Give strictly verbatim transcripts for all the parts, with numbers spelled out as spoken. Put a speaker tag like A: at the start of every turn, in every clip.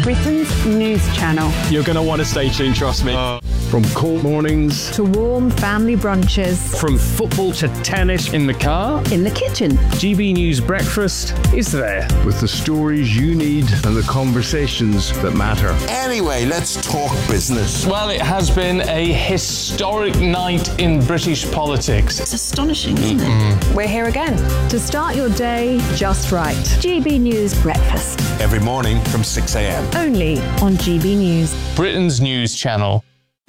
A: Britain's news channel.
B: You're going to want to stay tuned, trust me. Uh,
C: From cold mornings
A: to warm family brunches.
C: From football to tennis in the car.
A: In the kitchen.
C: G B News Breakfast is there. With the stories you need and the conversations that matter.
D: Anyway, let's talk business.
B: Well, it has been a historic night in British politics.
E: It's astonishing, isn't mm-hmm.
A: it? We're here again to start your day just right. G B News Breakfast.
D: Every morning from six a.m.
A: Only on G B News.
B: Britain's news channel.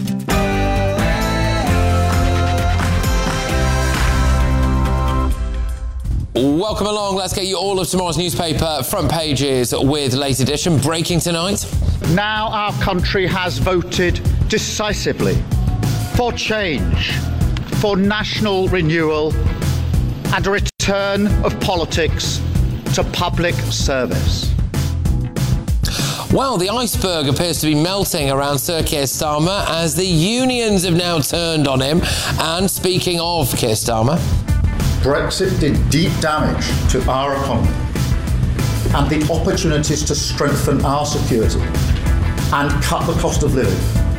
F: Welcome along. Let's get you all of tomorrow's newspaper front pages with Late Edition. Breaking tonight.
G: Now our country has voted decisively for change, for national renewal and a return of politics to public service.
F: Well, the iceberg appears to be melting around Sir Keir Starmer as the unions have now turned on him. And speaking of Keir Starmer,
H: Brexit did deep damage to our economy and the opportunities to strengthen our security and cut the cost of living.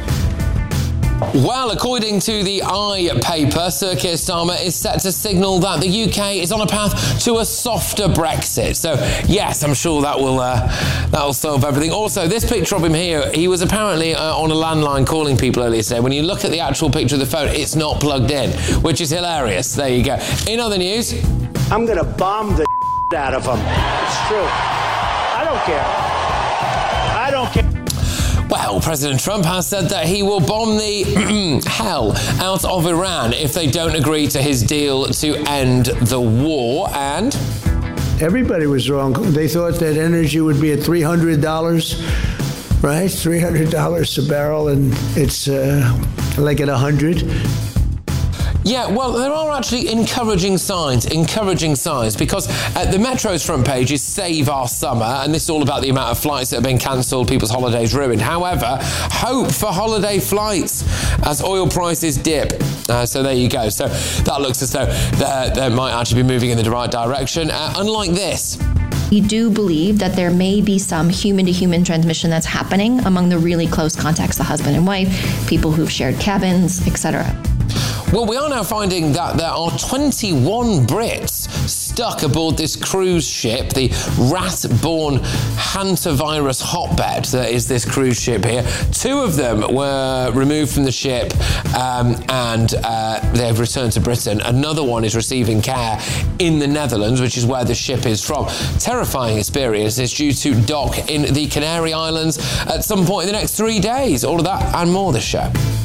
F: Well, according to the I paper, Sir Keir Starmer is set to signal that the U K is on a path to a softer Brexit. So, yes, I'm sure that will uh, that will solve everything. Also, this picture of him here, he was apparently uh, on a landline calling people earlier today. When you look at the actual picture of the phone, it's not plugged in, which is hilarious. There you go. In other news,
I: I'm going to bomb the out of him. It's true. I don't care. I don't care.
F: Well, President Trump has said that he will bomb the hell out of Iran if they don't agree to his deal to end the war. And
J: everybody was wrong. They thought that energy would be at three hundred dollars, right? three hundred dollars a barrel, and it's uh, like at one hundred.
F: Yeah, well, there are actually encouraging signs, encouraging signs, because uh, the Metro's front page is Save Our Summer, and this is all about the amount of flights that have been cancelled, people's holidays ruined. However, hope for holiday flights as oil prices dip. Uh, so there you go. So that looks as though they might actually be moving in the right direction, uh, unlike this.
E: We do believe that there may be some human-to-human transmission that's happening among the really close contacts, the husband and wife, people who've shared cabins, et cetera.
F: Well, we are now finding that there are twenty-one Brits stuck aboard this cruise ship, the rat-borne hantavirus hotbed that is this cruise ship here. Two of them were removed from the ship um, and uh, they've returned to Britain. Another one is receiving care in the Netherlands, which is where the ship is from. Terrifying experience is due to dock in the Canary Islands at some point in the next three days. All of that and more this show.